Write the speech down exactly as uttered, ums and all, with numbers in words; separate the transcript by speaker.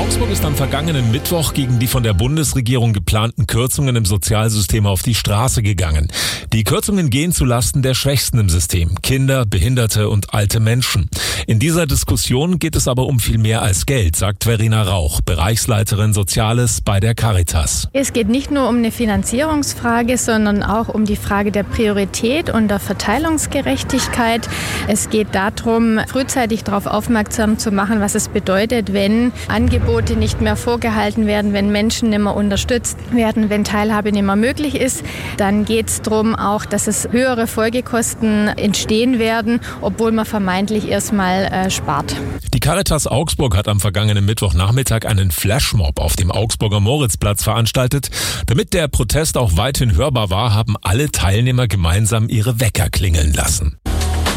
Speaker 1: Augsburg ist am vergangenen Mittwoch gegen die von der Bundesregierung geplanten Kürzungen im Sozialsystem auf die Straße gegangen. Die Kürzungen gehen zulasten der Schwächsten im System, Kinder, Behinderte und alte Menschen. In dieser Diskussion geht es aber um viel mehr als Geld, sagt Verena Rauch, Bereichsleiterin Soziales bei der Caritas.
Speaker 2: Es geht nicht nur um eine Finanzierungsfrage, sondern auch um die Frage der Priorität und der Verteilungsgerechtigkeit. Es geht darum, frühzeitig darauf aufmerksam zu machen, was es bedeutet, wenn Angebote nicht mehr vorgehalten werden, wenn Menschen nicht mehr unterstützt werden, wenn Teilhabe nicht mehr möglich ist. Dann geht es darum auch, dass es höhere Folgekosten entstehen werden, obwohl man vermeintlich erstmal äh, spart.
Speaker 1: Die Caritas Augsburg hat am vergangenen Mittwochnachmittag einen Flashmob auf dem Augsburger Moritzplatz veranstaltet. Damit der Protest auch weithin hörbar war, haben alle Teilnehmer gemeinsam ihre Wecker klingeln lassen.